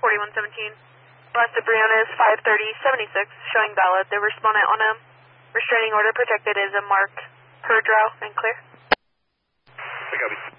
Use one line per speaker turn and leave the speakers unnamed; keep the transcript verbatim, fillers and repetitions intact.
forty-one seventeen. Last of Briones five thirty seventy-six, showing valid. The respondent on a restraining order protected is a marked per draw and clear.
I copy.